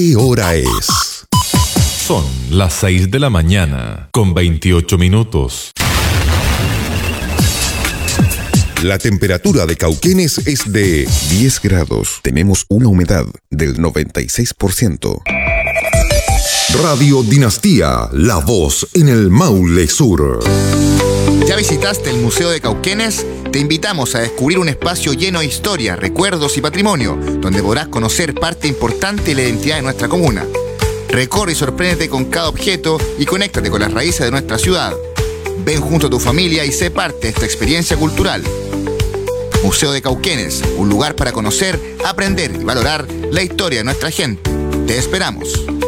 ¿Qué hora es? Son las 6 de la mañana, con 28 minutos. La temperatura de Cauquenes es de 10 grados. Tenemos una humedad del 96%. Radio Dinastía, la voz en el Maule Sur. ¿Ya visitaste el Museo de Cauquenes? Te invitamos a descubrir un espacio lleno de historia, recuerdos y patrimonio, donde podrás conocer parte importante de la identidad de nuestra comuna. Recorre y sorpréndete con cada objeto y conéctate con las raíces de nuestra ciudad. Ven junto a tu familia y sé parte de esta experiencia cultural. Museo de Cauquenes, un lugar para conocer, aprender y valorar la historia de nuestra gente. Te esperamos.